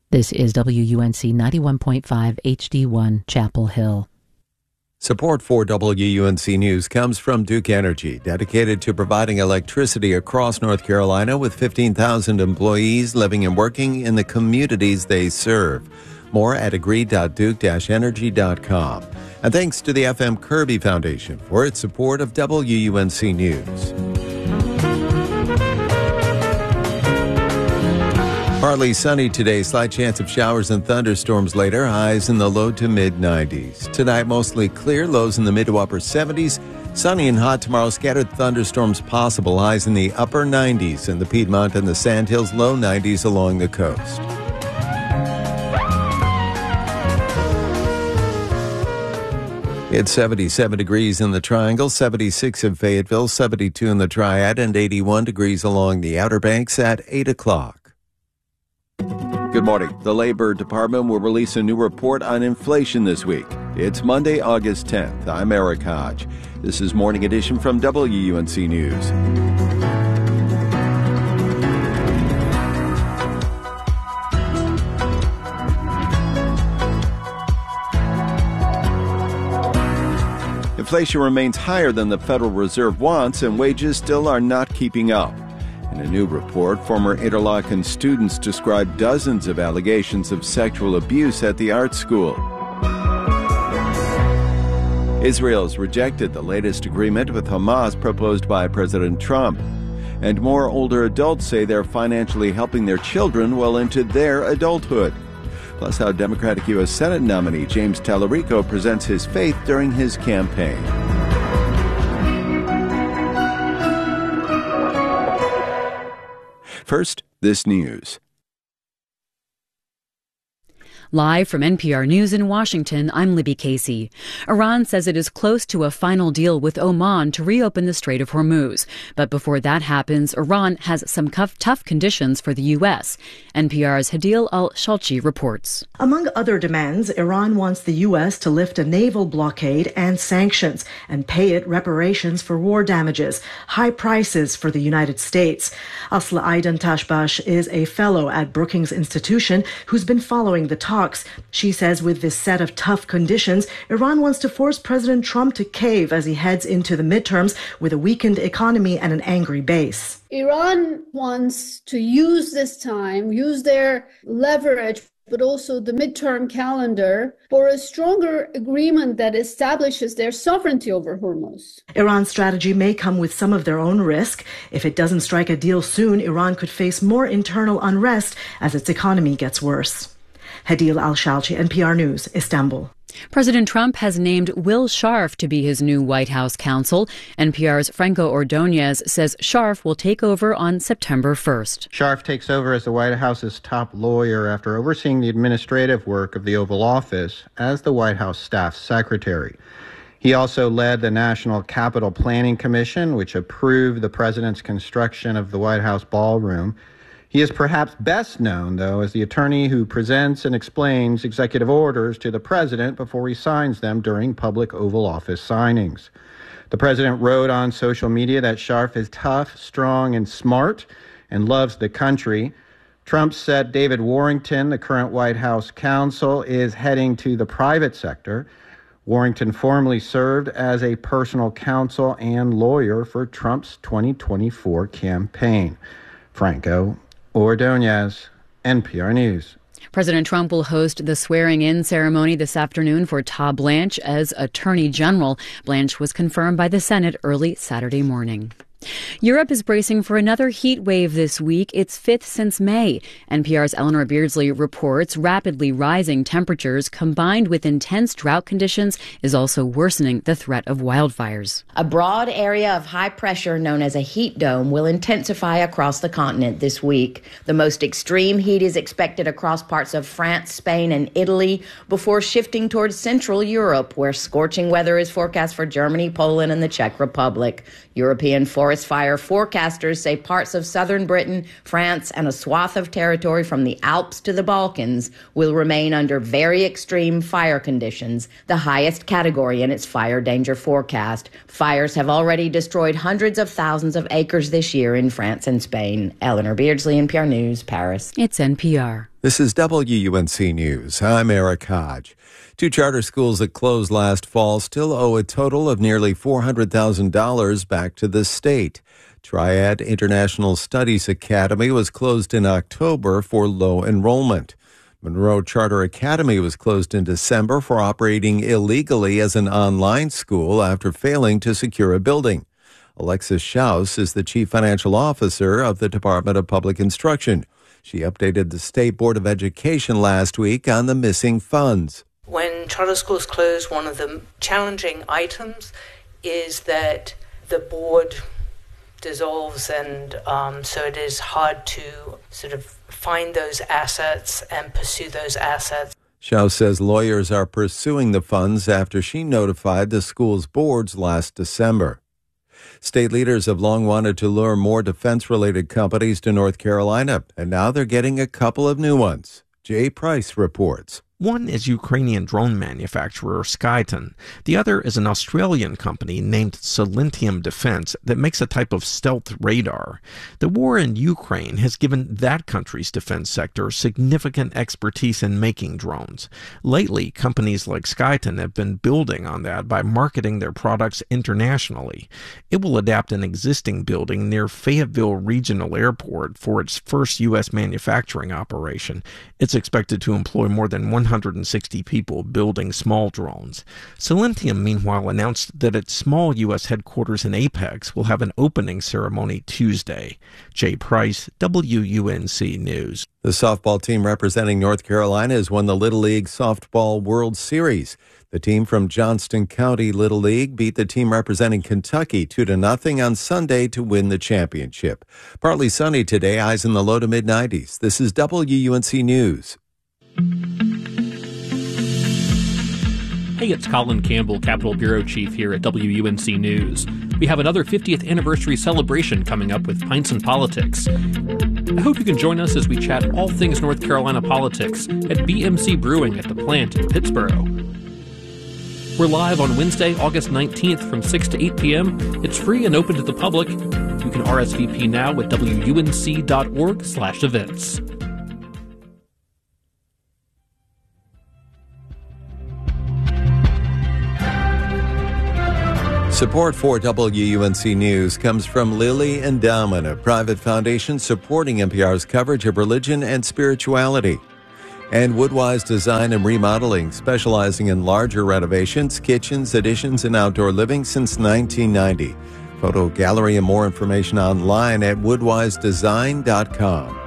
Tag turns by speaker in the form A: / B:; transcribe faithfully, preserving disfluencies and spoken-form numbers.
A: This is W U N C ninety-one point five H D one, Chapel Hill.
B: Support for W U N C News comes from Duke Energy, dedicated to providing electricity across North Carolina with fifteen thousand employees living and working in the communities they serve. More at agree dot duke dash energy dot com. And thanks to the F M Kirby Foundation for its support of W U N C News. Partly sunny today, slight chance of showers and thunderstorms later, highs in the low to mid nineties. Tonight, mostly clear, lows in the mid to upper seventies. Sunny and hot tomorrow, scattered thunderstorms possible, highs in the upper nineties in the Piedmont and the Sandhills, low nineties along the coast. It's seventy-seven degrees in the Triangle, seventy-six in Fayetteville, seventy-two in the Triad, and eighty-one degrees along the Outer Banks at eight o'clock. Good morning. The Labor Department will release a new report on inflation this week. It's Monday, August tenth. I'm Eric Hodge. This is Morning Edition from W U N C News. Inflation remains higher than the Federal Reserve wants, and wages still are not keeping up. In a new report, former Interlochen students described dozens of allegations of sexual abuse at the art school. Israel's rejected the latest agreement with Hamas proposed by President Trump. And more older adults say they're financially helping their children well into their adulthood. Plus, how Democratic U S Senate nominee James Tallarico presents his faith during his campaign. First, this news.
C: Live from N P R News in Washington, I'm Libby Casey. Iran says it is close to a final deal with Oman to reopen the Strait of Hormuz. But before that happens, Iran has some tough conditions for the U S. N P R's Hadil Al-Shalchi reports.
D: Among other demands, Iran wants the U S to lift a naval blockade and sanctions and pay it reparations for war damages, high prices for the United States. Asla Aidan Tashbash is a fellow at Brookings Institution who's been following the talks. She says with this set of tough conditions, Iran wants to force President Trump to cave as he heads into the midterms with a weakened economy and an angry base.
E: Iran wants to use this time, use their leverage, but also the midterm calendar for a stronger agreement that establishes their sovereignty over Hormuz.
D: Iran's strategy may come with some of their own risk. If it doesn't strike a deal soon, Iran could face more internal unrest as its economy gets worse. Hadil Al-Shalchi, N P R News, Istanbul.
C: President Trump has named Will Scharf to be his new White House counsel. N P R's Franco Ordonez says Scharf will take over on September first.
F: Scharf takes over as the White House's top lawyer after overseeing the administrative work of the Oval Office as the White House staff secretary. He also led the National Capital Planning Commission, which approved the president's construction of the White House ballroom. He is perhaps best known, though, as the attorney who presents and explains executive orders to the president before he signs them during public Oval Office signings. The president wrote on social media that Scharf is tough, strong, and smart, and loves the country. Trump said David Warrington, the current White House counsel, is heading to the private sector. Warrington formerly served as a personal counsel and lawyer for Trump's twenty twenty-four campaign. Franco Ordonez, N P R News.
C: President Trump will host the swearing-in ceremony this afternoon for Todd Blanche as Attorney General. Blanche was confirmed by the Senate early Saturday morning. Europe is bracing for another heat wave this week, its fifth since May. N P R's Eleanor Beardsley reports rapidly rising temperatures combined with intense drought conditions is also worsening the threat of wildfires.
G: A broad area of high pressure known as a heat dome will intensify across the continent this week. The most extreme heat is expected across parts of France, Spain, and Italy before shifting towards Central Europe, where scorching weather is forecast for Germany, Poland, and the Czech Republic. European forest fire forecasters say parts of southern Britain, France, and a swath of territory from the Alps to the Balkans will remain under very extreme fire conditions, the highest category in its fire danger forecast. Fires have already destroyed hundreds of thousands of acres this year in France and Spain. Eleanor Beardsley, N P R News, Paris.
C: It's N P R.
B: This is W U N C News. I'm Eric Hodge. Two charter schools that closed last fall still owe a total of nearly four hundred thousand dollars back to the state. Triad International Studies Academy was closed in October for low enrollment. Monroe Charter Academy was closed in December for operating illegally as an online school after failing to secure a building. Alexis Schaus is the Chief Financial Officer of the Department of Public Instruction. She updated the State Board of Education last week on the missing funds.
H: When charter schools close, one of the challenging items is that the board dissolves, and um, so it is hard to sort of find those assets and pursue those assets.
B: Schaus says lawyers are pursuing the funds after she notified the school's boards last December. State leaders have long wanted to lure more defense-related companies to North Carolina, and now they're getting a couple of new ones. Jay Price reports.
I: One is Ukrainian drone manufacturer Skyton. The other is an Australian company named Silentium Defense that makes a type of stealth radar. The war in Ukraine has given that country's defense sector significant expertise in making drones. Lately, companies like Skyton have been building on that by marketing their products internationally. It will adapt an existing building near Fayetteville Regional Airport for its first U S manufacturing operation. It's expected to employ more than one hundred sixty people building small drones. Silentium, meanwhile, announced that its small U S headquarters in Apex will have an opening ceremony Tuesday. Jay Price, W U N C News.
B: The softball team representing North Carolina has won the Little League Softball World Series. The team from Johnston County Little League beat the team representing Kentucky two to nothing on Sunday to win the championship. Partly sunny today, highs in the low to mid nineties. This is W U N C News.
J: Hey, it's Colin Campbell, Capitol Bureau Chief here at W U N C News. We have another fiftieth anniversary celebration coming up with Pints and Politics. I hope you can join us as we chat all things North Carolina politics at B M C Brewing at the plant in Pittsboro. We're live on Wednesday, August nineteenth from six to eight p.m. It's free and open to the public. You can R S V P now at W U N C dot org slash events.
B: Support for W U N C News comes from Lilly Endowment, a private foundation supporting N P R's coverage of religion and spirituality. And Woodwise Design and Remodeling, specializing in larger renovations, kitchens, additions, and outdoor living since nineteen ninety. Photo gallery and more information online at woodwise design dot com.